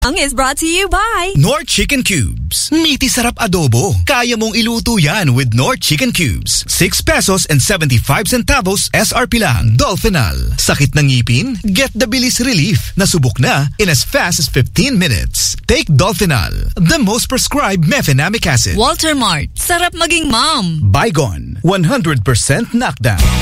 Is brought to you by Knorr Chicken Cubes. Meaty sarap adobo. Kaya mong iluto yan with Knorr Chicken Cubes. 6 pesos and 75 centavos SRP lang. Dolphinal. Sakit ng ngipin? Get the bilis relief. Nasubok na in as fast as 15 minutes. Take Dolphinal, the most prescribed mefenamic acid. Walter Mart. Sarap maging mom. Bygone. 100% knockdown.